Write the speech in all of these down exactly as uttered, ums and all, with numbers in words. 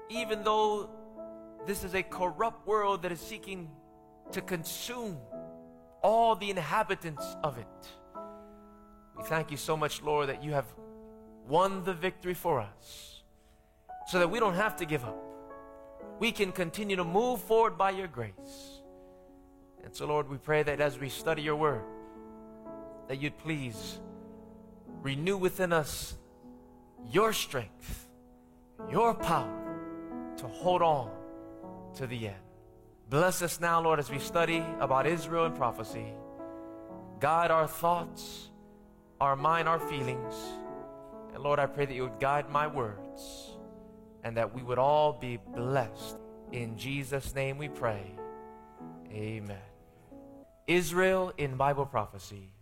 even though this is a corrupt world that is seeking to consume all the inhabitants of it. We thank you so much, Lord, that you have won the victory for us so that we don't have to give up. We can continue to move forward by your grace. And so, Lord, we pray that as we study your word, that you'd please renew within us your strength, your power to hold on to the end. Bless us now, Lord, as we study about Israel and prophecy. Guide our thoughts, our mind, our feelings. And Lord, I pray that you would guide my words and that we would all be blessed. In Jesus' name we pray. Amen. Israel in Bible prophecy.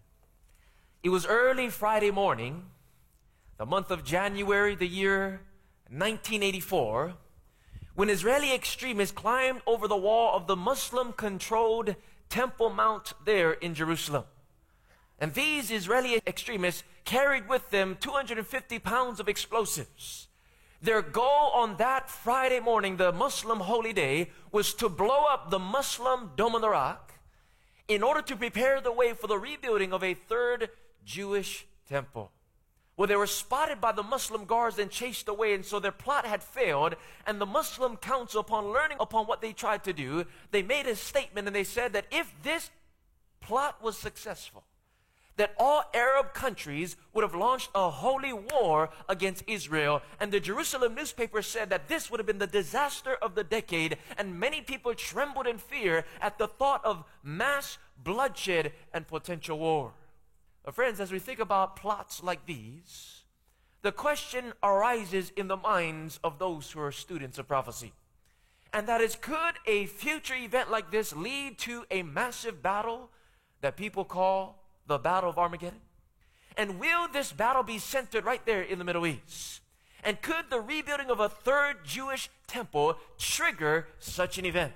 It was early Friday morning, the month of January, the year nineteen eighty-four, when Israeli extremists climbed over the wall of the Muslim-controlled Temple Mount there in Jerusalem. And these Israeli extremists carried with them two hundred fifty pounds of explosives. Their goal on that Friday morning, the Muslim holy day, was to blow up the Muslim Dome on the Rock in order to prepare the way for the rebuilding of a third Jewish temple. Well, they were spotted by the Muslim guards and chased away, and so their plot had failed. And the Muslim council, upon learning upon what they tried to do, they made a statement and they said that if this plot was successful, that all Arab countries would have launched a holy war against Israel. And the Jerusalem newspaper said that this would have been the disaster of the decade, and many people trembled in fear at the thought of mass bloodshed and potential war. But friends, as we think about plots like these, the question arises in the minds of those who are students of prophecy. And that is, could a future event like this lead to a massive battle that people call the Battle of Armageddon? And will this battle be centered right there in the Middle East? And could the rebuilding of a third Jewish temple trigger such an event?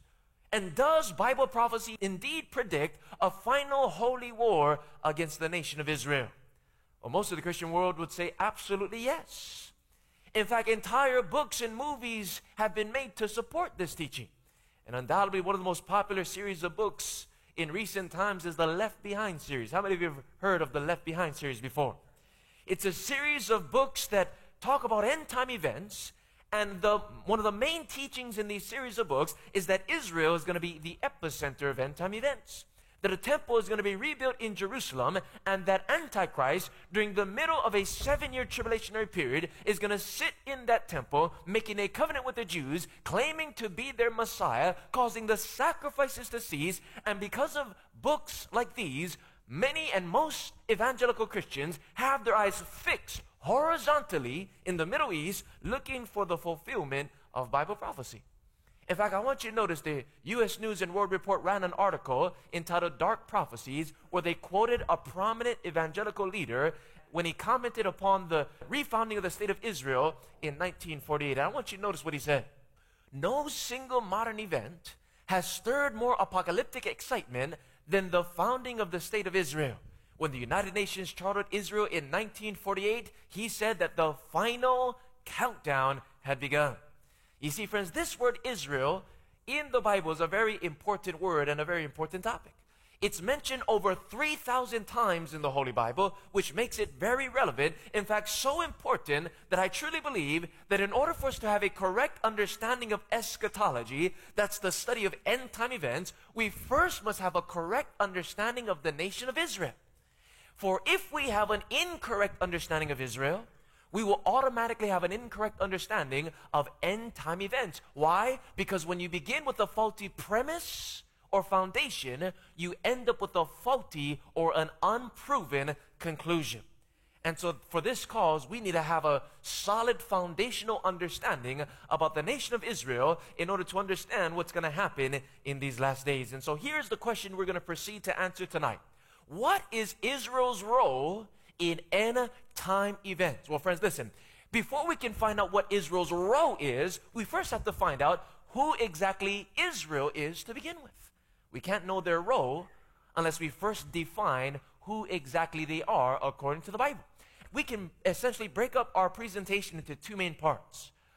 And does Bible prophecy indeed predict a final holy war against the nation of Israel? Well, most of the Christian world would say absolutely yes. In fact, entire books and movies have been made to support this teaching. And undoubtedly one of the most popular series of books in recent times is the Left Behind series. How many of you have heard of the Left Behind series before? It's a series of books that talk about end-time events, and the, one of the main teachings in these series of books is that Israel is going to be the epicenter of end-time events. That a temple is going to be rebuilt in Jerusalem, and that Antichrist, during the middle of a seven-year tribulationary period, is going to sit in that temple, making a covenant with the Jews, claiming to be their Messiah, causing the sacrifices to cease. And because of books like these, many and most evangelical Christians have their eyes fixed horizontally in the Middle East, looking for the fulfillment of Bible prophecy. In fact, I want you to notice the U S News and World Report ran an article entitled Dark Prophecies, where they quoted a prominent evangelical leader when he commented upon the refounding of the state of Israel in nineteen forty-eight. And I want you to notice what he said. No single modern event has stirred more apocalyptic excitement than the founding of the state of Israel. When the United Nations chartered Israel in nineteen forty-eight, he said that the final countdown had begun. You see, friends, this word Israel in the Bible is a very important word and a very important topic. It's mentioned over three thousand times in the Holy Bible, which makes it very relevant. In fact, so important that I truly believe that in order for us to have a correct understanding of eschatology, that's the study of end-time events, we first must have a correct understanding of the nation of Israel. For if we have an incorrect understanding of Israel, we will automatically have an incorrect understanding of end-time events. Why? Because when you begin with a faulty premise or foundation, you end up with a faulty or an unproven conclusion. And so for this cause, we need to have a solid foundational understanding about the nation of Israel in order to understand what's going to happen in these last days. And so here's the question we're going to proceed to answer tonight. What is Israel's role in end-time events? Well, friends, listen. Before we can find out what Israel's role is, we first have to find out who exactly Israel is to begin with. We can't know their role unless we first define who exactly they are according to the Bible. We can essentially break up our presentation into two main parts.